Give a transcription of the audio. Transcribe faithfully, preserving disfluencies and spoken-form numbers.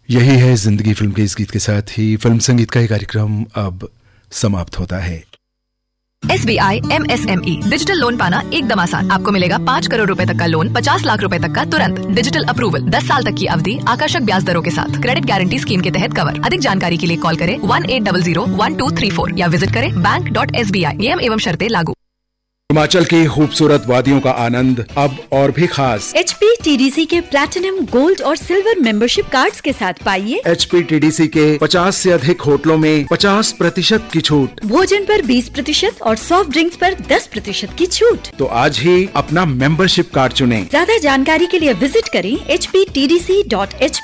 यही है जिंदगी फिल्म के इस गीत के साथ ही फिल्म संगीत का ये कार्यक्रम अब समाप्त होता है। S B I am S M E digital loan पाना एकदम आसान। आपको मिलेगा पाँच करोड़ रुपए तक का लोन, पचास लाख रुपए तक का तुरंत डिजिटल अप्रूवल, दस साल तक की अवधि, आकर्षक ब्याज दरों के साथ, क्रेडिट गारंटी स्कीम के तहत कवर। अधिक जानकारी के लिए कॉल करें one eight double zero one two three four या विजिट करें bank dot S B I. नियम एवं शर्तें लागू। हिमाचल की खूबसूरत वादियों का आनंद अब और भी खास। H P T D C के प्लैटिनम, गोल्ड और सिल्वर मेंबरशिप कार्ड्स के साथ पाइए H P T D C के पचास से अधिक होटलों में पचास प्रतिशत की छूट, भोजन पर बीस प्रतिशत और सॉफ्ट ड्रिंक्स पर दस प्रतिशत की छूट। तो आज ही अपना मेंबरशिप कार्ड चुनें। ज्यादा जानकारी के लिए विजिट करें H P T D C dot H